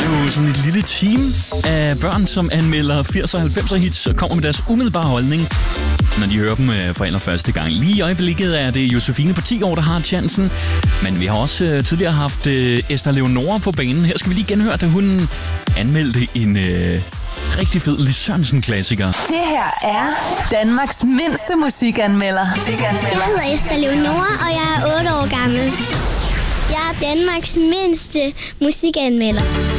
jo sådan et lille team af børn, som anmelder 80'er og 90'er hits og kommer med deres umiddelbare holdning, når de hører dem for allerførste gang. Lige i øjeblikket er det Josefine på 10 år, der har chancen. Men vi har også tidligere haft Esther Leonora på banen. Her skal vi lige genhøre, da hun anmeldte en rigtig fed Lis Sørensen-klassiker. Det her er Danmarks mindste musikanmelder. Jeg hedder Esther Leonora, og jeg er 8 år gammel. Jeg er Danmarks mindste musikanmelder.